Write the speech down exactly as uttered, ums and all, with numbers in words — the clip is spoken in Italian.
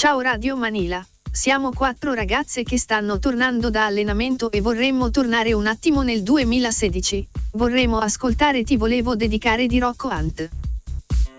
Ciao Radio Manila, siamo quattro ragazze che stanno tornando da allenamento e vorremmo tornare un attimo nel duemilasedici. Vorremmo ascoltare Ti volevo dedicare di Rocco Hunt.